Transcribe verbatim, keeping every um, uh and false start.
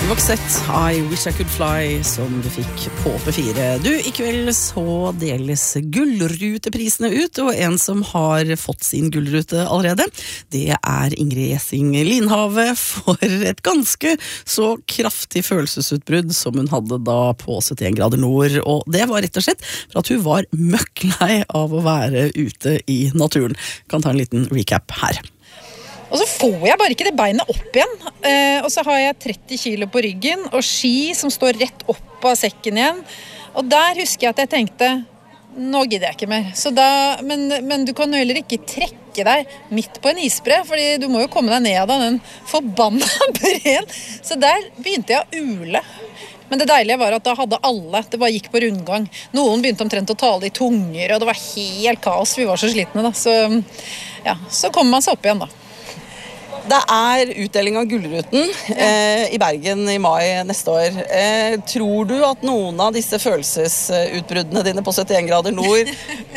Roxette, I Wish I Could Fly, som du fikk på P fire. Du, i kveld så deles gullruteprisene ut, og en som har fått sin gullrute allerede, det er Ingrid Gjessing Linhave for et ganske så kraftig følelsesutbrudd som hun hadde da på syttien grader nord, og det var rett og slett for at hun var møkklei av å være ute i naturen. Kan ta en liten recap her. Og så får jeg bare ikke det beinet opp igjen, eh, og så har jeg tretti kilo på ryggen, og ski som står rett opp av sekken igjen, og der husker jeg at jeg tenkte, nå gidder jeg ikke mer. Så da, men, men du kan jo heller ikke trekke deg midt på en isbre, fordi du må jo komme deg ned av den forbanna breen. Så der begynte jeg å ule. Men det deilige var at da hadde alle, det bare gikk på rundgang. Noen begynte omtrent å tale i tunger, og det var helt kaos, vi var så slitne da. Så, ja, så kommer man seg opp igjen da. Det er utdeling av gullruten eh, i Bergen i mai neste år. Eh, tror du at noen av disse følelsesutbruddene dine på syttien grader nord